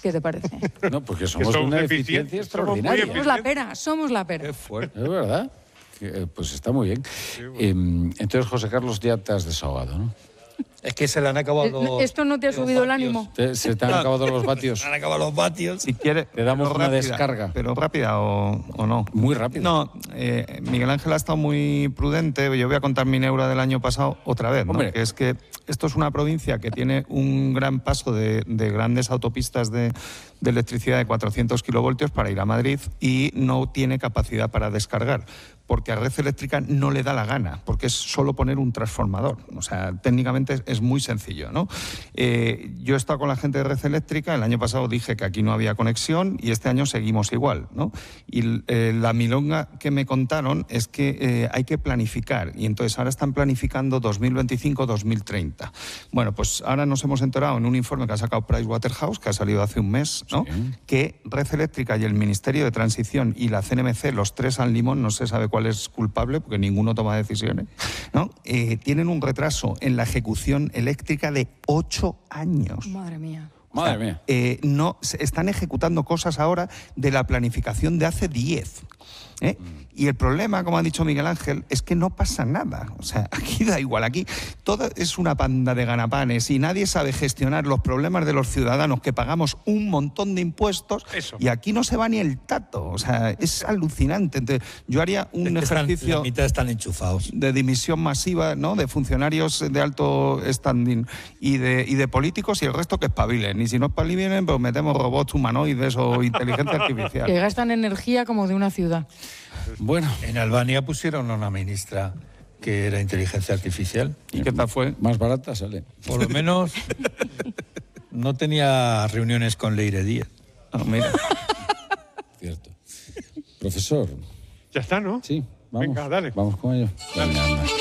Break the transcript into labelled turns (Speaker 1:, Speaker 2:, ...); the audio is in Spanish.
Speaker 1: ¿Qué te parece?
Speaker 2: No, porque somos una eficiencia extraordinaria.
Speaker 1: Somos la pera.
Speaker 2: Qué fuerte. Es verdad. Pues está muy bien. Entonces, José Carlos, ya te has desahogado, ¿no?
Speaker 3: Es que se le han acabado...
Speaker 1: ¿Esto no te ha subido el ánimo?
Speaker 2: ¿Se te han acabado los vatios?
Speaker 3: Se han acabado los vatios.
Speaker 4: Si quiere,
Speaker 2: te damos una descarga.
Speaker 4: ¿Pero rápida o no?
Speaker 2: Muy rápida.
Speaker 4: No, Miguel Ángel ha estado muy prudente. Yo voy a contar mi neura del año pasado otra vez, ¿no? Que es que esto es una provincia que tiene un gran paso de grandes autopistas de electricidad de 400 kilovoltios para ir a Madrid y no tiene capacidad para descargar, porque a Red Eléctrica no le da la gana, porque es solo poner un transformador. O sea, técnicamente es muy sencillo, ¿no? Yo he estado con la gente de Red Eléctrica, el año pasado dije que aquí no había conexión y este año seguimos igual, ¿no? Y la milonga que me contaron es que hay que planificar, y entonces ahora están planificando 2025-2030. Bueno, pues ahora nos hemos enterado en un informe que ha sacado Pricewaterhouse, que ha salido hace un mes, ¿no? Sí. Que Red Eléctrica y el Ministerio de Transición y la CNMC, los tres al limón, no se sabe cuál es culpable, porque ninguno toma decisiones, ¿no? Tienen un retraso en la ejecución eléctrica de 8 años.
Speaker 1: Madre mía.
Speaker 2: Madre mía.
Speaker 4: No, están ejecutando cosas ahora de la planificación de hace 10. Y el problema, como ha dicho Miguel Ángel, es que no pasa nada. O sea, aquí da igual, aquí todo es una panda de ganapanes y nadie sabe gestionar los problemas de los ciudadanos, que pagamos un montón de impuestos. Y aquí no se va ni el tato. O sea, es alucinante. Entonces, yo haría un ejercicio...
Speaker 3: La mitad están enchufados.
Speaker 4: De dimisión masiva, ¿no? De funcionarios de alto standing y de políticos, y el resto que espabilen. Y si no espabilen, pues metemos robots humanoides o inteligencia artificial.
Speaker 1: Que gastan energía como de una ciudad.
Speaker 2: Bueno.
Speaker 3: En Albania pusieron a una ministra que era inteligencia artificial.
Speaker 4: ¿Y qué tal fue?
Speaker 2: Más barata sale.
Speaker 3: Por lo menos no tenía reuniones con Leire Díaz.
Speaker 4: Oh, mira.
Speaker 2: Cierto. Profesor.
Speaker 5: Ya está, ¿no?
Speaker 2: Sí, vamos.
Speaker 5: Venga, dale.
Speaker 2: Vamos con ello. Venga, anda.